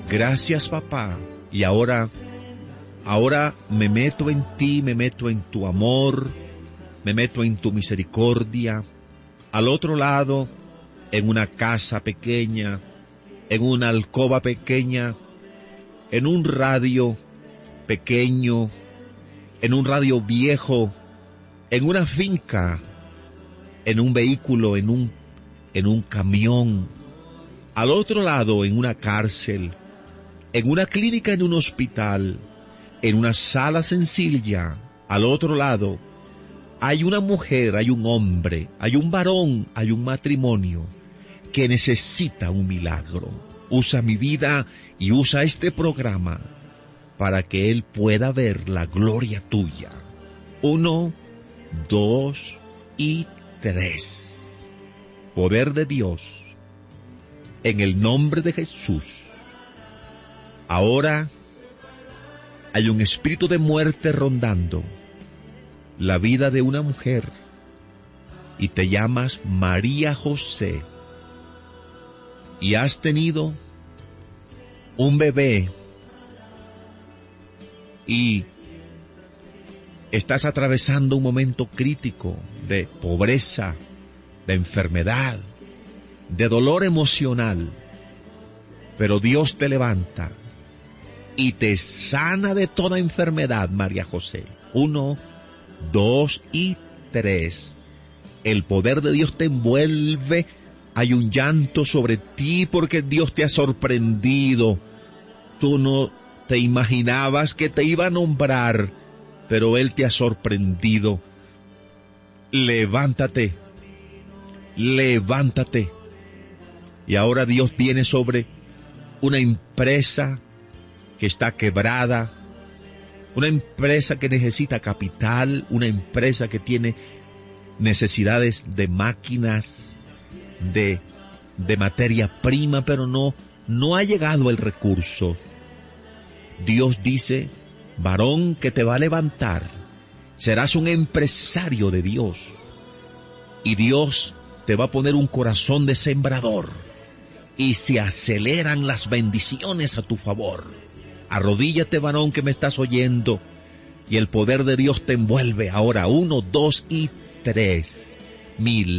Gracias, papá. Y ahora me meto en ti, me meto en tu amor, me meto en tu misericordia. Al otro lado, en una casa pequeña, en una alcoba pequeña, en un radio pequeño, en un radio viejo, en una finca, en un vehículo, en un camión. Al otro lado, en una cárcel, en una clínica, en un hospital, en una sala sencilla. Al otro lado, hay una mujer, hay un hombre, hay un varón, hay un matrimonio que necesita un milagro. Usa mi vida y usa este programa para que él pueda ver la gloria tuya. 1, 2 y 3. Poder de Dios, en el nombre de Jesús. Ahora hay un espíritu de muerte rondando la vida de una mujer y te llamas María José y has tenido un bebé y estás atravesando un momento crítico de pobreza, de enfermedad, de dolor emocional, pero Dios te levanta y te sana de toda enfermedad, María José. 1, 2 y 3. El poder de Dios te envuelve. Hay un llanto sobre ti porque Dios te ha sorprendido. Tú no te imaginabas que te iba a nombrar, pero Él te ha sorprendido. Levántate, levántate. Y ahora Dios viene sobre una empresa que está quebrada, una empresa que necesita capital, una empresa que tiene necesidades de máquinas, de materia prima, pero no ha llegado el recurso. Dios dice, varón que te va a levantar, serás un empresario de Dios, y Dios te va a poner un corazón de sembrador, y se aceleran las bendiciones a tu favor. Arrodíllate, varón que me estás oyendo, y el poder de Dios te envuelve ahora. 1, 2 y 3.